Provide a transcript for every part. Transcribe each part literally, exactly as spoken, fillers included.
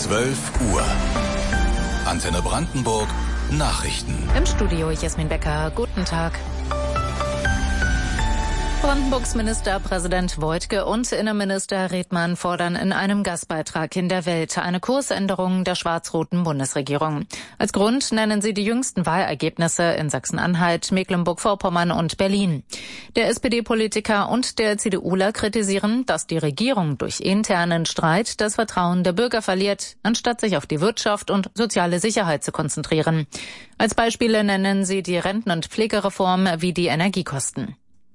zwölf Uhr. Antenne Brandenburg, Nachrichten. Im Studio Jasmin Becker, guten Tag. Brandenburgs Ministerpräsident Woidke und Innenminister Redmann fordern in einem Gastbeitrag in der Welt eine Kursänderung der schwarz-roten Bundesregierung. Als Grund nennen sie die jüngsten Wahlergebnisse in Sachsen-Anhalt, Mecklenburg-Vorpommern und Berlin. Der S P D-Politiker und der CDUler kritisieren, dass die Regierung durch internen Streit das Vertrauen der Bürger verliert, anstatt sich auf die Wirtschaft und soziale Sicherheit zu konzentrieren. Als Beispiele nennen sie die Renten- und Pflegereform wie die Energiekosten.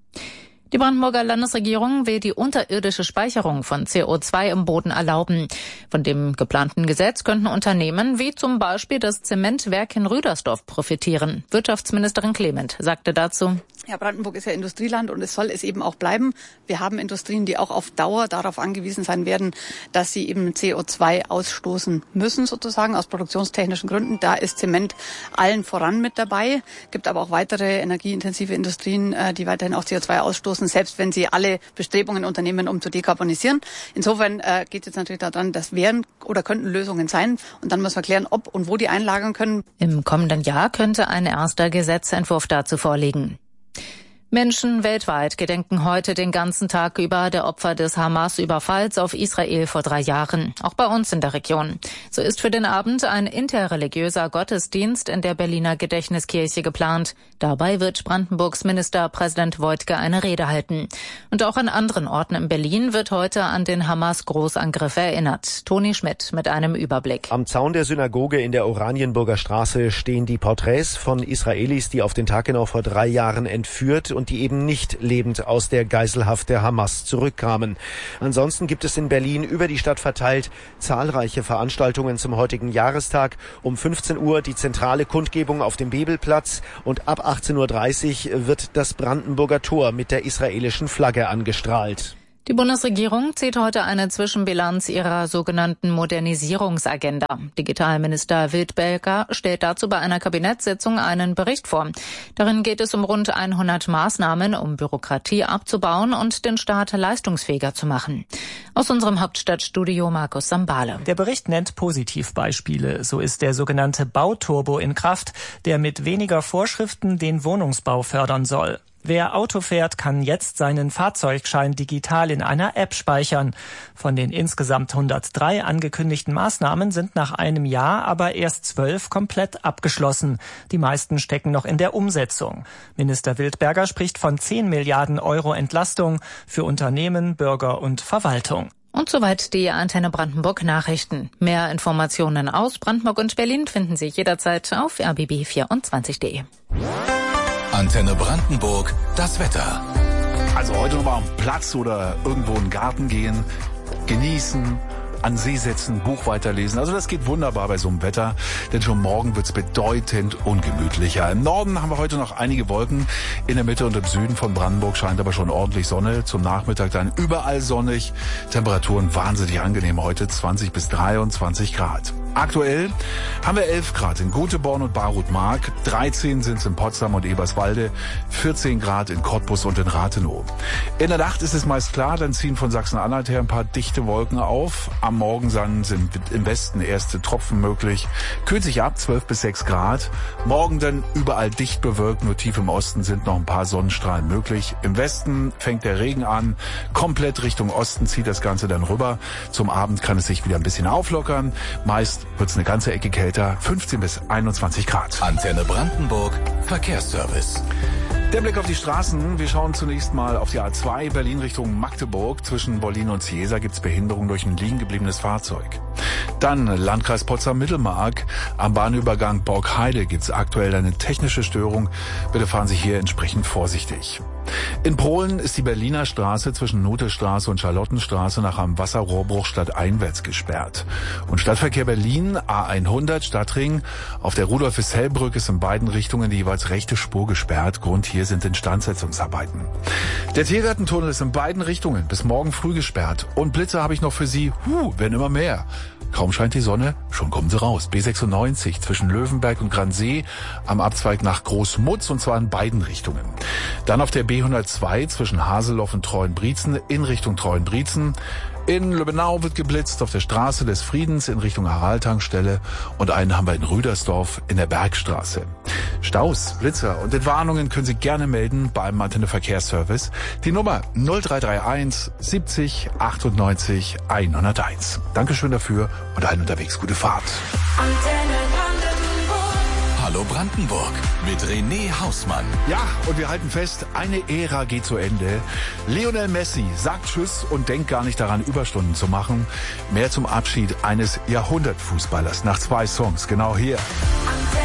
Die Brandenburger Landesregierung will die unterirdische Speicherung von C O zwei im Boden erlauben. Von dem geplanten Gesetz könnten Unternehmen wie zum Beispiel das Zementwerk in Rüdersdorf profitieren. Wirtschaftsministerin Clement sagte dazu: Ja, Brandenburg ist ja Industrieland und es soll es eben auch bleiben. Wir haben Industrien, die auch auf Dauer darauf angewiesen sein werden, dass sie eben C O zwei ausstoßen müssen, sozusagen aus produktionstechnischen Gründen. Da ist Zement allen voran mit dabei. Gibt aber auch weitere energieintensive Industrien, die weiterhin auch C O zwei ausstoßen, selbst wenn sie alle Bestrebungen unternehmen, um zu dekarbonisieren. Insofern äh, geht es jetzt natürlich daran, das wären oder könnten Lösungen sein. Und dann muss man klären, ob und wo die einlagern können. Im kommenden Jahr könnte ein erster Gesetzentwurf dazu vorliegen. Menschen weltweit gedenken heute den ganzen Tag über der Opfer des Hamas-Überfalls auf Israel vor drei Jahren, auch bei uns in der Region. So ist für den Abend ein interreligiöser Gottesdienst in der Berliner Gedächtniskirche geplant. Dabei wird Brandenburgs Ministerpräsident Woidke eine Rede halten. Und auch an anderen Orten in Berlin wird heute an den Hamas-Großangriff erinnert. Toni Schmidt mit einem Überblick. Am Zaun der Synagoge in der Oranienburger Straße stehen die Porträts von Israelis, die auf den Tag genau vor drei Jahren entführt und die eben nicht lebend aus der Geiselhaft der Hamas zurückkamen. Ansonsten gibt es in Berlin über die Stadt verteilt zahlreiche Veranstaltungen zum heutigen Jahrestag. Um fünfzehn Uhr die zentrale Kundgebung auf dem Bebelplatz und ab achtzehn Uhr dreißig wird das Brandenburger Tor mit der israelischen Flagge angestrahlt. Die Bundesregierung zieht heute eine Zwischenbilanz ihrer sogenannten Modernisierungsagenda. Digitalminister Wildberger stellt dazu bei einer Kabinettssitzung einen Bericht vor. Darin geht es um rund hundert Maßnahmen, um Bürokratie abzubauen und den Staat leistungsfähiger zu machen. Aus unserem Hauptstadtstudio Markus Sambale. Der Bericht nennt Positivbeispiele. So ist der sogenannte Bauturbo in Kraft, der mit weniger Vorschriften den Wohnungsbau fördern soll. Wer Auto fährt, kann jetzt seinen Fahrzeugschein digital in einer App speichern. Von den insgesamt hundertdrei angekündigten Maßnahmen sind nach einem Jahr aber erst zwölf komplett abgeschlossen. Die meisten stecken noch in der Umsetzung. Minister Wildberger spricht von zehn Milliarden Euro Entlastung für Unternehmen, Bürger und Verwaltung. Und soweit die Antenne Brandenburg Nachrichten. Mehr Informationen aus Brandenburg und Berlin finden Sie jederzeit auf r b b vierundzwanzig punkt de. Antenne Brandenburg, das Wetter. Also heute nochmal am Platz oder irgendwo in den Garten gehen, genießen, an See setzen, Buch weiterlesen. Also das geht wunderbar bei so einem Wetter, denn schon morgen wird's bedeutend ungemütlicher. Im Norden haben wir heute noch einige Wolken, in der Mitte und im Süden von Brandenburg scheint aber schon ordentlich Sonne. Zum Nachmittag dann überall sonnig, Temperaturen wahnsinnig angenehm heute, zwanzig bis dreiundzwanzig Grad. Aktuell haben wir elf Grad in Göteborg und Barut-Mark, dreizehn sind es in Potsdam und Eberswalde, vierzehn Grad in Cottbus und in Rathenow. In der Nacht ist es meist klar, dann ziehen von Sachsen-Anhalt her ein paar dichte Wolken auf. Am Morgen dann sind im Westen erste Tropfen möglich, kühlt sich ab, zwölf bis sechs Grad. Morgen dann überall dicht bewölkt, nur tief im Osten sind noch ein paar Sonnenstrahlen möglich. Im Westen fängt der Regen an, komplett Richtung Osten zieht das Ganze dann rüber. Zum Abend kann es sich wieder ein bisschen auflockern, meist wird es eine ganze Ecke kälter, fünfzehn bis einundzwanzig Grad. Antenne Brandenburg, Verkehrsservice. Der Blick auf die Straßen. Wir schauen zunächst mal auf die A zwei Berlin Richtung Magdeburg. Zwischen Bollin und Ciesa gibt es Behinderung durch ein liegen gebliebenes Fahrzeug. Dann Landkreis Potsdam-Mittelmark. Am Bahnübergang Borgheide gibt es aktuell eine technische Störung. Bitte fahren Sie hier entsprechend vorsichtig. In Polen ist die Berliner Straße zwischen Nothestraße und Charlottenstraße nach einem Wasserrohrbruch stadteinwärts gesperrt. Und Stadtverkehr Berlin, A hundert, Stadtring. Auf der Rudolf-Hissell-Brücke ist in beiden Richtungen die jeweils rechte Spur gesperrt. Grund hier sind Instandsetzungsarbeiten. Der Tiergartentunnel ist in beiden Richtungen bis morgen früh gesperrt. Und Blitze habe ich noch für Sie. Huh, werden immer mehr. Kaum scheint die Sonne, schon kommen sie raus. B sechsundneunzig zwischen Löwenberg und Gransee am Abzweig nach Großmutz und zwar in beiden Richtungen. Dann auf der B hundertzwei zwischen Haseloff und Treuenbrietzen in Richtung Treuenbrietzen. In Lübbenau wird geblitzt auf der Straße des Friedens in Richtung Aral-Tankstelle und einen haben wir in Rüdersdorf in der Bergstraße. Staus, Blitzer und Entwarnungen können Sie gerne melden beim Antenne Verkehrsservice. Die Nummer null drei drei eins siebzig achtundneunzig hunderteins. Dankeschön dafür und allen unterwegs gute Fahrt. Antenne Hallo Brandenburg mit René Hausmann. Ja, und wir halten fest, eine Ära geht zu Ende. Lionel Messi sagt Tschüss und denkt gar nicht daran, Überstunden zu machen. Mehr zum Abschied eines Jahrhundertfußballers nach zwei Songs, genau hier. Antenne